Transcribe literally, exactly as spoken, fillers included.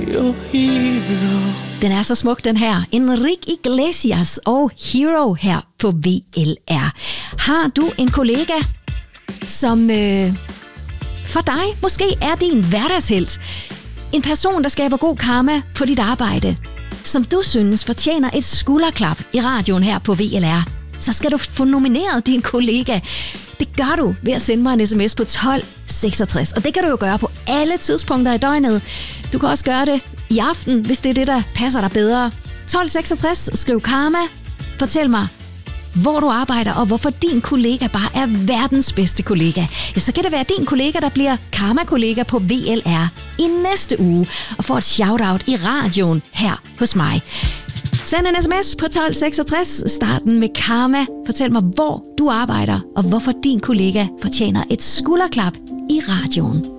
your hero. Den er så smuk, den her. Enrique Iglesias og Hero her på V L R. Har du en kollega, som øh, for dig måske er din hverdagshelt? En person, der skaber god karma på dit arbejde, som du synes fortjener et skulderklap i radioen her på V L R, så skal du få nomineret din kollega. Det gør du ved at sende mig en sms på tolv seksogtres, og det kan du jo gøre på alle tidspunkter i døgnet. Du kan også gøre det i aften, hvis det er det, der passer dig bedre. tolv seksogtres, skriv karma, fortæl mig, hvor du arbejder, og hvorfor din kollega bare er verdens bedste kollega. Ja, så kan det være din kollega, der bliver karma-kollega på V L R i næste uge, og får et shout-out i radioen her hos mig. Send en sms på tolv seksogtres, starten med karma. Fortæl mig, hvor du arbejder, og hvorfor din kollega fortjener et skulderklap i radioen.